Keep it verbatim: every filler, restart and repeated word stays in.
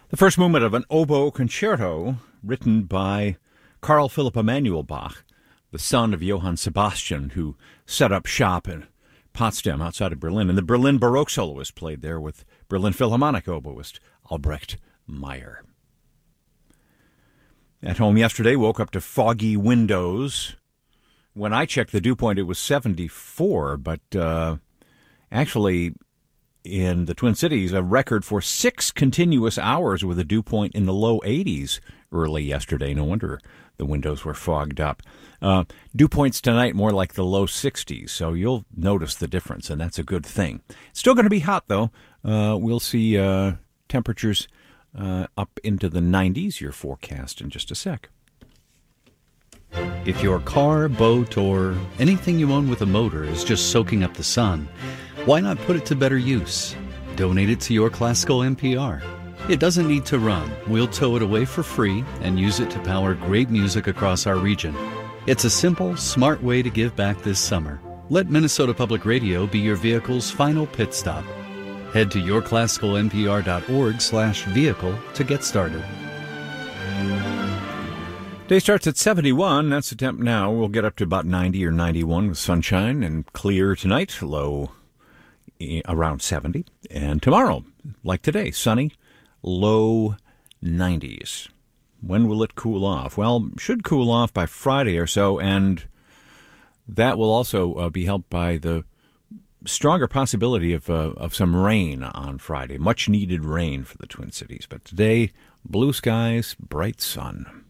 The first movement of an oboe concerto written by Carl Philipp Emanuel Bach, the son of Johann Sebastian, who set up shop in Potsdam outside of Berlin. And the Berlin Baroque soloist played there with Berlin Philharmonic oboist Albrecht Meyer. At home yesterday, woke up to foggy windows. When I checked the dew point, it was seventy-four, but uh, actually in the Twin Cities, a record for six continuous hours with a dew point in the low eighties early yesterday. No wonder the windows were fogged up. Uh, dew points tonight more like the low sixties, so you'll notice the difference, and that's a good thing. It's still going to be hot, though. Uh, we'll see uh, temperatures uh, up into the nineties. Your forecast in just a sec. If your car, boat, or anything you own with a motor is just soaking up the sun, why not put it to better use? Donate it to Your Classical N P R. It doesn't need to run. We'll tow it away for free and use it to power great music across our region. It's a simple, smart way to give back this summer. Let Minnesota Public Radio be your vehicle's final pit stop. Head to your classical n p r dot org slash vehicle to get started. Day starts at seventy-one. That's the temp now. We'll get up to about ninety or ninety-one with sunshine and clear tonight. Low around seventy. And tomorrow, like today, sunny, low nineties. When will it cool off? Well, should cool off by Friday or so, and that will also uh, be helped by the stronger possibility of uh, of some rain on Friday. Much needed rain for the Twin Cities. But today, blue skies, bright sun.